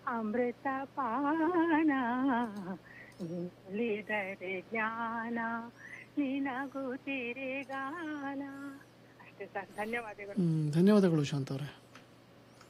ಅಮೃತ ಪಾನ ನೀಳಿದರೆ ಜ್ಞಾನ ನಿನಗೂ ತಿರುಗಾನ. ಅಷ್ಟೇ ಸರ್, ಧನ್ಯವಾದಗಳು. ಧನ್ಯವಾದಗಳು ಶಾಂತ ಅವರೇ.